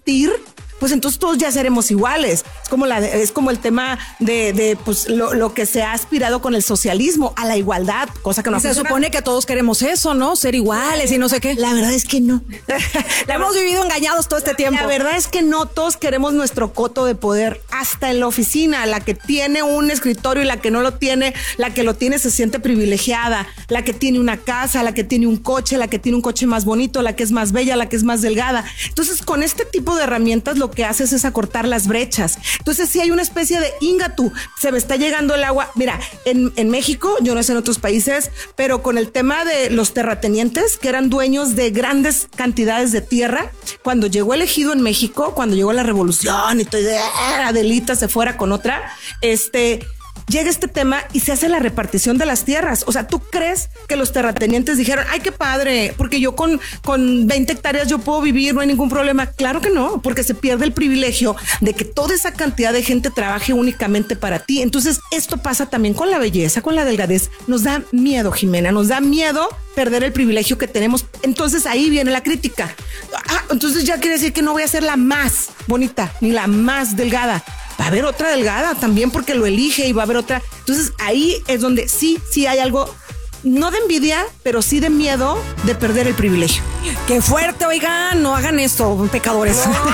existir, pues entonces todos ya seremos iguales. Es como el tema de pues lo que se ha aspirado con el socialismo, a la igualdad, cosa que no se supone que todos queremos eso, ¿no? Ser iguales y no sé qué. La verdad es que no. Hemos vivido engañados todo este tiempo. La verdad es que no todos queremos nuestro coto de poder, hasta en la oficina. La que tiene un escritorio y la que no lo tiene, la que lo tiene se siente privilegiada, la que tiene una casa, la que tiene un coche, la que tiene un coche más bonito, la que es más bella, la que es más delgada. Entonces, con este tipo de herramientas lo que haces es acortar las brechas. Entonces, si hay una especie de íngatu, se me está llegando el agua. Mira, en México, yo no sé en otros países, pero con el tema de los terratenientes, que eran dueños de grandes cantidades de tierra, cuando llegó el ejido en México, cuando llegó la revolución y todo, Adelita se fuera con otra, llega este tema y se hace la repartición de las tierras. O sea, ¿tú crees que los terratenientes dijeron, ay, qué padre, porque yo con 20 hectáreas yo puedo vivir, no hay ningún problema? Claro que no, porque se pierde el privilegio de que toda esa cantidad de gente trabaje únicamente para ti. Entonces, esto pasa también con la belleza, con la delgadez. Nos da miedo, Jimena, nos da miedo perder el privilegio que tenemos. Entonces, ahí viene la crítica. Entonces ya quiere decir que no voy a ser la más bonita, ni la más delgada. Va a haber otra delgada también porque lo elige y va a haber otra. Entonces ahí es donde sí hay algo, no de envidia, pero sí de miedo de perder el privilegio. Qué fuerte, oigan, no hagan esto, pecadores. No.